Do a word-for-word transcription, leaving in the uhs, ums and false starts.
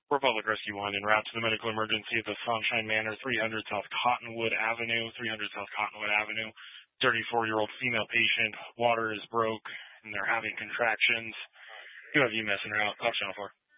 For Public Rescue one, en route to the medical emergency at the Sunshine Manor, three hundred South Cottonwood Avenue, three hundred South Cottonwood Avenue. thirty-four-year-old female patient, water is broke, and they're having contractions. Who have you messing around? Top channel four.